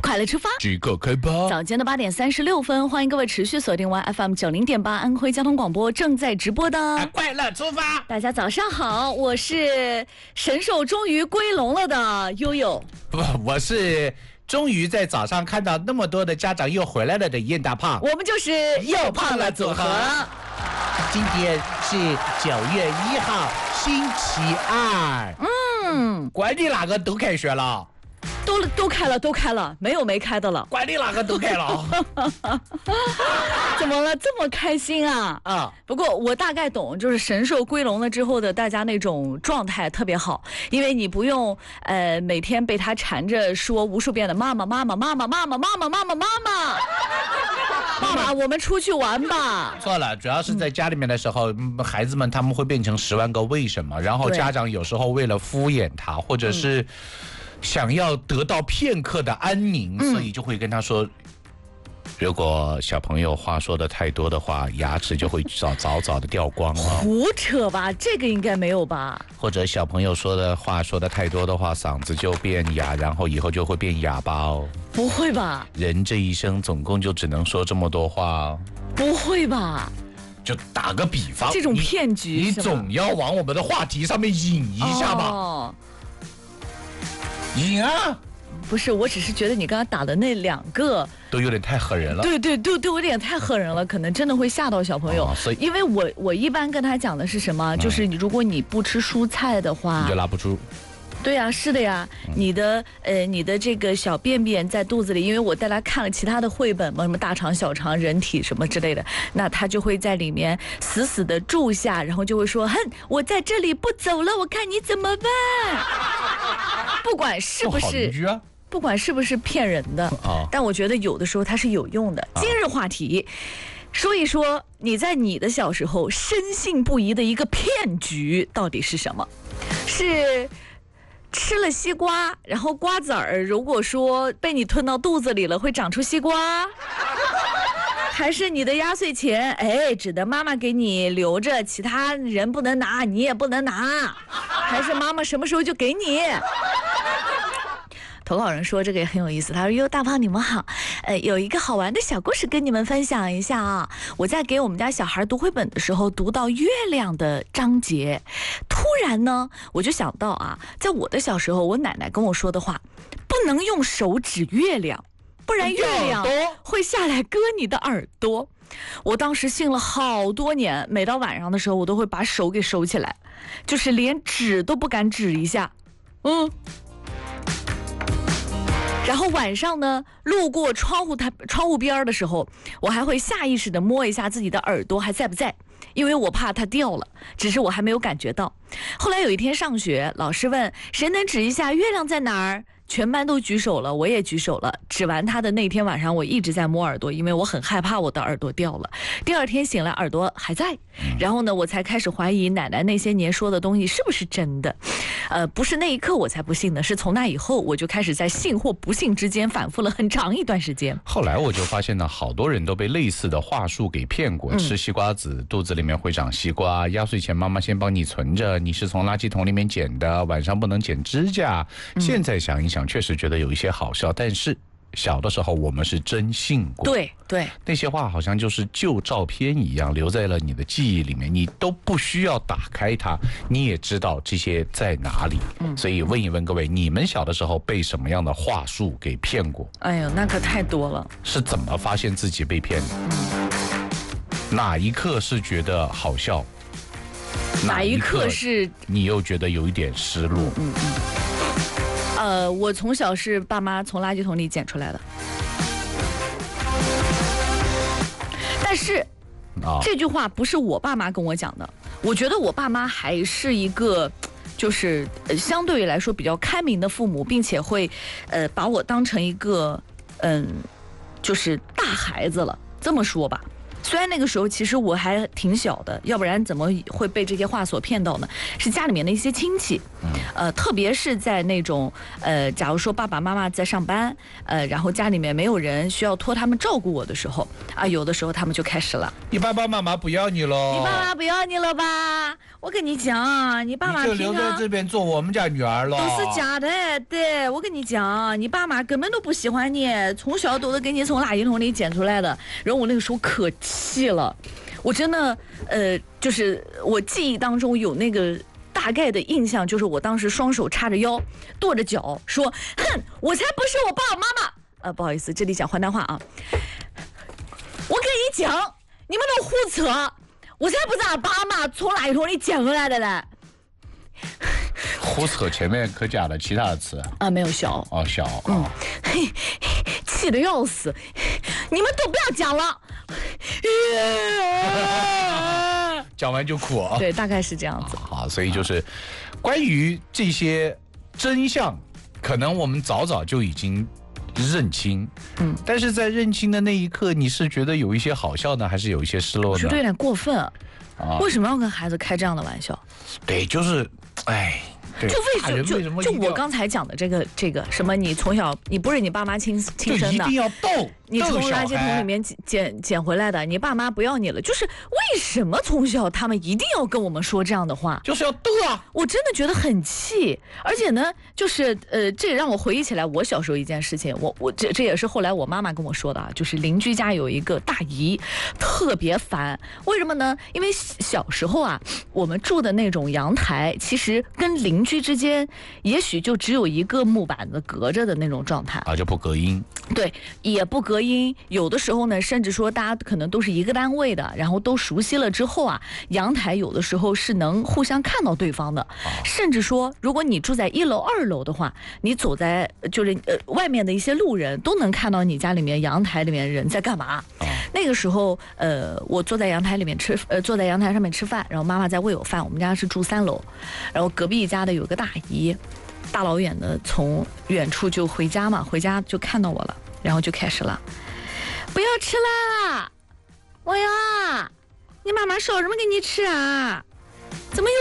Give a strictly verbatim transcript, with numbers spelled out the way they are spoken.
快乐出发， 即刻开趴。 早间的八点三十六分，欢迎各位持续锁定完 F M 九零点八安徽交通广播正在直播的、 啊、快乐出发。 大家早上好，我是神兽终于归笼了的悠悠。 不，我是终于在早上看到那么多的家长又回来了的燕大胖。 我们就是又胖了组合。 今天是九月一号，星期二。 嗯， 管你哪个都开学了。 都都开了，都开了，没有没开的了。 管你哪个都开了。 怎么了？这么开心啊？啊！不过我大概懂，就是神兽归笼了之后的大家那种状态特别好，因为你不用呃每天被他缠着说无数遍的妈妈妈妈妈妈妈妈妈妈妈妈妈妈妈妈，我们出去玩吧。 错了，主要是在家里面的时候，嗯、孩子们他们会变成十万个为什么，然后家长有时候为了敷衍他，或者是。嗯想要得到片刻的安宁，嗯、所以就会跟他说，如果小朋友话说的太多的话，牙齿就会早早早的掉光了。 胡扯吧，这个应该没有吧？ 或者小朋友说的话说的太多的话，嗓子就变哑，然后以后就会变哑巴哦。 不会吧？ 人这一生总共就只能说这么多话哦。 不会吧？ 就打个比方， 这种骗局你，你总要往我们的话题上面引一下吧。哦，引啊！ 不是，我只是觉得你刚刚打的那两个都有点太吓人了。 对对对，都有点太吓人了，可能真的会吓到小朋友。哦、所以，因为我我一般跟他讲的是什么，嗯、就是如果你不吃蔬菜的话， 你就拉不出。 对呀、啊，是的呀，嗯、你的呃，你的这个小便便在肚子里，因为我带他看了其他的绘本嘛，什么大肠、小肠、人体什么之类的，那他就会在里面死死的住下，然后就会说：“哼，我在这里不走了，我看你怎么办。”不管是不是， 啊、 不管是不是骗人的，哦、但我觉得有的时候它是有用的。今日话题，说一说你在你的小时候深信不疑的一个骗局到底是什么？是吃了西瓜，然后瓜子儿如果说被你吞到肚子里了，会长出西瓜？还是你的压岁钱，哎，只能妈妈给你留着，其他人不能拿，你也不能拿？还是妈妈什么时候就给你？投稿人说这个也很有意思，他说：“哟，大胖你们好，呃，有一个好玩的小故事跟你们分享一下啊。我在给我们家小孩读绘本的时候，读到月亮的章节，突然呢，我就想到啊，在我的小时候，我奶奶跟我说的话，不能用手指月亮，不然月亮会下来割你的耳朵。”我当时信了好多年，每到晚上的时候，我都会把手给收起来，就是连指都不敢指一下，嗯。然后晚上呢，路过窗户台窗户边的时候，我还会下意识的摸一下自己的耳朵还在不在，因为我怕它掉了，只是我还没有感觉到。后来有一天上学，老师问谁能指一下月亮在哪儿，全班都举手了，我也举手了。指完他的那天晚上，我一直在摸耳朵，因为我很害怕我的耳朵掉了。第二天醒来，耳朵还在。然后呢，我才开始怀疑奶奶那些年说的东西是不是真的。呃，不是那一刻我才不信的，是从那以后我就开始在信或不信之间反复了很长一段时间。 后来我就发现呢，好多人都被类似的话术给骗过。嗯、吃西瓜子，肚子里面会长西瓜；压岁钱妈妈先帮你存着，你是从垃圾桶里面捡的，晚上不能剪指甲。嗯、现在想一想，确实觉得有一些好笑，但是小的时候我们是真信过。 对对， 那些话好像就是旧照片一样，留在了你的记忆里面，你都不需要打开它，你也知道这些在哪里。嗯，所以问一问各位，你们小的时候被什么样的话术给骗过？ 哎呦，那可太多了。 是怎么发现自己被骗的？嗯、哪一刻是觉得好笑？ 哪一刻是你又觉得有一点失落？嗯嗯。嗯呃，我从小是爸妈从垃圾桶里捡出来的，但是、哦、这句话不是我爸妈跟我讲的。我觉得我爸妈还是一个，就是呃相对于来说比较开明的父母，并且会呃把我当成一个嗯、呃，就是大孩子了。这么说吧。虽然那个时候其实我还挺小的，要不然怎么会被这些话所骗到呢？是家里面的一些亲戚，呃，特别是在那种呃，假如说爸爸妈妈在上班，呃，然后家里面没有人需要托他们照顾我的时候啊，有的时候他们就开始了， 你爸爸妈妈不要你了， 你爸妈不要你了吧？ 我跟你讲，你爸妈你就留在这边做我们家女儿了。 都是假的，对，我跟你讲，你爸妈根本都不喜欢你，从小都是给你从垃圾桶里捡出来的。然后我那个时候可气了，我真的，呃，就是我记忆当中有那个大概的印象，就是我当时双手叉着腰，跺着脚，说：“哼，我才不是我爸爸妈妈。”呃，不好意思，这里讲淮南话啊。我跟你讲，你们都胡扯，我才不是俺爸妈从垃圾桶里捡回来的嘞。 胡扯前面可加了其他的词啊，没有小哦，小哦， 嗯，嘿，气得要死，你们都不要讲了。 讲完就哭啊。 对，大概是这样子。 好，所以就是关于这些真相，可能我们早早就已经认清，嗯，但是在认清的那一刻，你是觉得有一些好笑呢，还是有一些失落呢？ 我觉得有点过分啊！为什么要跟孩子开这样的玩笑？ 对，就是，哎。 就为什么就就我刚才讲的这个这个什么，你从小你不是你爸妈亲亲生的， 一定要逗， 你从垃圾桶里面捡捡回来的，你爸妈不要你了，就是为什么从小他们一定要跟我们说这样的话？ 就是要逗啊！ 我真的觉得很气，而且呢，就是呃，这也让我回忆起来我小时候一件事情，我我这这也是后来我妈妈跟我说的啊，就是邻居家有一个大姨特别烦，为什么呢？因为小时候啊，我们住的那种阳台，其实跟邻居之间也许就只有一个木板子隔着的那种状态啊，就不隔音。 对，也不隔音。有的时候呢，甚至说大家可能都是一个单位的，然后都熟悉了之后啊，阳台有的时候是能互相看到对方的。啊、甚至说，如果你住在一楼、二楼的话，你走在就是呃外面的一些路人都能看到你家里面阳台里面人在干嘛。啊、那个时候，呃，我坐在阳台里面吃，呃，坐在阳台上面吃饭，然后妈妈在喂我饭。我们家是住三楼，然后隔壁家的有个大姨。大老远的从远处就回家嘛，回家就看到我了，然后就开始了，不要吃啦，我要，你妈妈烧什么给你吃啊？怎么又